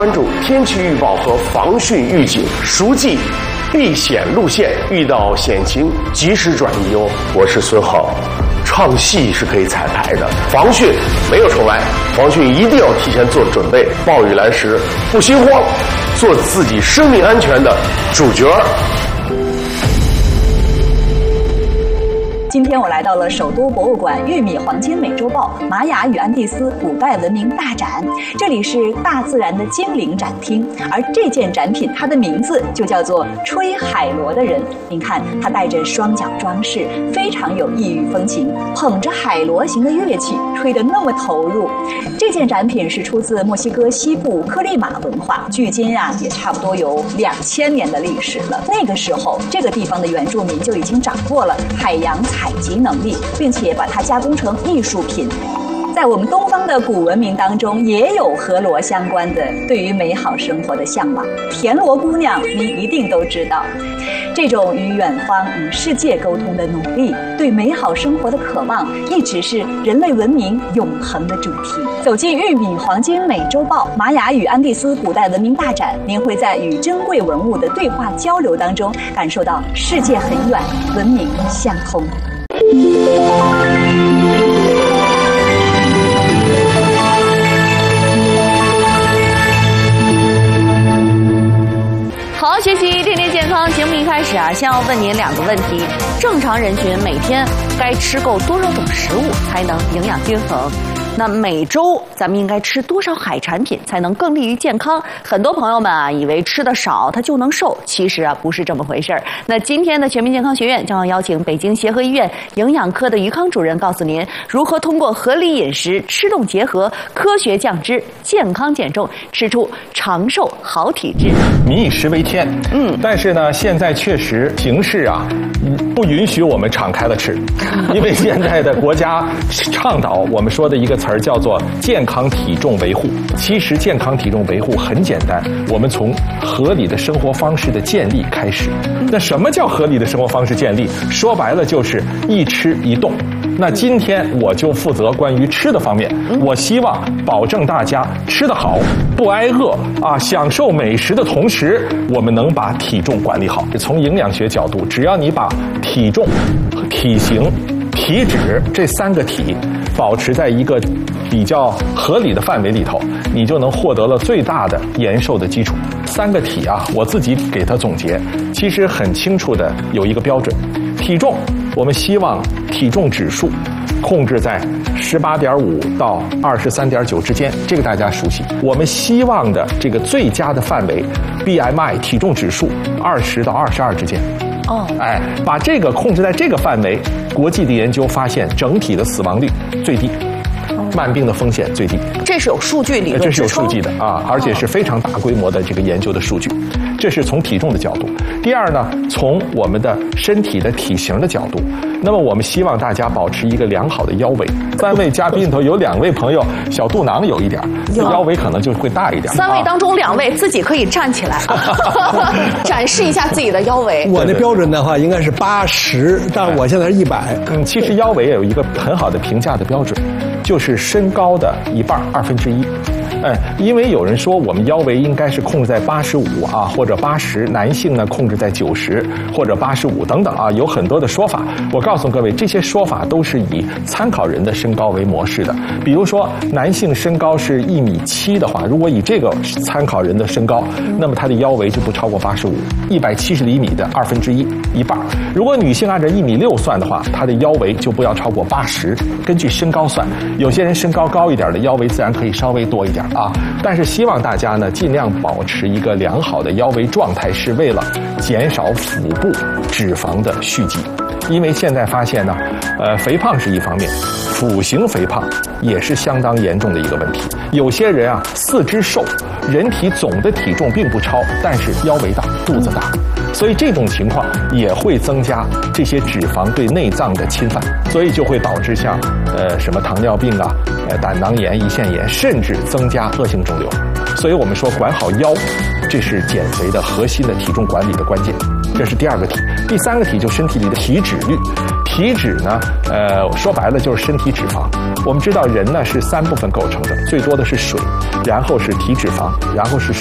关注天气预报和防汛预警，熟记避险路线，遇到险情及时转移哦。我是孙浩，唱戏是可以彩排的，防汛没有重来，防汛一定要提前做准备，暴雨来时不心慌，做自己生命安全的主角。 今天我来到了首都博物馆玉米黄金美洲豹玛雅与安第斯古代文明大展，这里是大自然的精灵展厅，而这件展品它的名字就叫做吹海螺的人。您看，他带着双脚装饰，非常有异域风情，捧着海螺形的乐器，吹得那么投入。这件展品是出自墨西哥西部科利马文化，距今也差不多有2000年的历史了。那个时候，这个地方的原住民就已经掌握了海洋采集能力，并且把它加工成艺术品。在我们东方的古文明当中，也有和螺相关的对于美好生活的向往。田螺姑娘，您一定都知道。这种与远方、与世界沟通的努力，对美好生活的渴望，一直是人类文明永恒的主题。走进玉米黄金美洲豹玛雅与安第斯古代文明大展，您会在与珍贵文物的对话交流当中，感受到世界很远，文明相通。 好好学习，天天健康。节目一开始先要问您2个问题：正常人群每天该吃够多少种食物才能营养均衡？那每周咱们应该吃多少海产品才能更利于健康？很多朋友们以为吃的少它就能瘦，其实不是这么回事儿。那今天的全民健康学院将要邀请北京协和医院营养科的于康主任告诉您，如何通过合理饮食、吃动结合、科学降脂、健康减重，吃出长寿好体质。 民以食为天，但是呢，现在确实形势不允许我们敞开了吃，因为现在的国家倡导我们说的一个词儿叫做健康体重维护。其实健康体重维护很简单，我们从合理的生活方式的建立开始。那什么叫合理的生活方式建立？说白了就是一吃一动。那今天我就负责关于吃的方面，我希望保证大家吃得好，不挨饿享受美食的同时，我们能把体重管理好。从营养学角度，只要你把体重、体型、体脂这3个体保持在一个比较合理的范围里头，你就能获得了最大的延寿的基础。3个体我自己给它总结，其实很清楚的有一个标准。体重，我们希望体重指数控制在18.5到23.9之间，这个大家熟悉。我们希望的这个最佳的范围 BMI 体重指数20到22之间。把这个控制在这个范围，国际的研究发现整体的死亡率最低，慢病的风险最低。 这是有数据理论支撑， 这是有数据的而且是非常大规模的这个研究的数据。这是从体重的角度。第二呢，从我们的身体的体型的角度，那么我们希望大家保持一个良好的腰围。3位嘉宾里头有2位朋友小肚囊有一点，腰围可能就会大一点。 3位当中2位自己可以站起来展示一下自己的腰围。 我的标准的话应该是80，但我现在是100。 其实腰围也有一个很好的评价的标准，就是身高的1半1/2。因为有人说我们腰围应该是控制在85或者80，男性呢控制在90或者85等等有很多的说法。我告诉各位，这些说法都是以参考人的身高为模式的。比如说男性身高是1.7米的话，如果以这个参考人的身高，那么他的腰围就不超过85，170厘米的1/2，一半。如果女性按照1.6米算的话，她的腰围就不要超过80。根据身高算，有些人身高高一点的腰围自然可以稍微多一点但是希望大家呢尽量保持一个良好的腰围状态，是为了减少腹部脂肪的蓄积。因为现在发现呢，肥胖是一方面，腹型肥胖也是相当严重的一个问题。有些人四肢瘦，人体总的体重并不超，但是腰围大，肚子大，所以这种情况也会增加这些脂肪对内脏的侵犯，所以就会导致像什么糖尿病胆囊炎、胰腺炎，甚至增加恶性肿瘤。所以我们说管好腰，这是减肥的核心的体重管理的关键。这是第2个体。第3个体就身体里的体脂率。 体脂呢，说白了就是身体脂肪。我们知道人呢是3部分构成的，最多的是水，然后是体脂肪，然后是